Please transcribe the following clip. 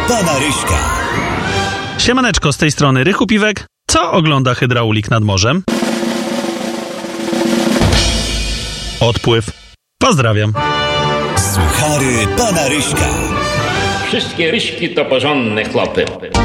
pana Ryśka. Siemaneczko, z tej strony Rychu Piwek. Co ogląda hydraulik nad morzem? Odpływ. Pozdrawiam. Suchary pana Ryśka. Wszystkie ryśki to porządne chłopy.